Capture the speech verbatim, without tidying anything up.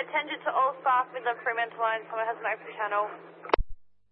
attention to all staff within Fremantle Lines. Someone has an open channel.